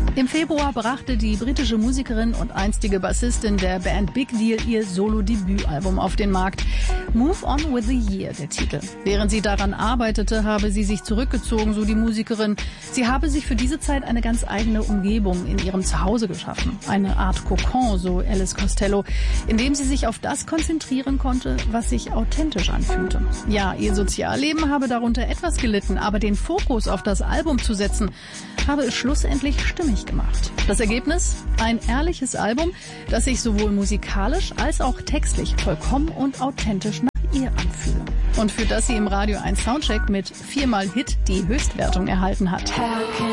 Im Februar brachte die britische Musikerin und einstige Bassistin der Band Big Deal ihr Solo-Debütalbum auf den Markt. Move On with the Year, der Titel. Während sie daran arbeitete, habe sie sich zurückgezogen, so die Musikerin. Sie habe sich für diese Zeit eine ganz eigene Umgebung in ihrem Zuhause geschaffen. Eine Art Kokon, so Alice Costello, in dem sie sich auf das konzentrieren konnte, was sich authentisch anfühlte. Ja, ihr Sozialleben habe darunter etwas gelitten, aber den Fokus auf das Album zu setzen, habe es schlussendlich stimmig gemacht. Das Ergebnis? Ein ehrliches Album, das sich sowohl musikalisch als auch textlich vollkommen und authentisch nach ihr anfühle. Und für das sie im Radio 1 Soundcheck mit 4-mal Hit die Höchstwertung erhalten hat.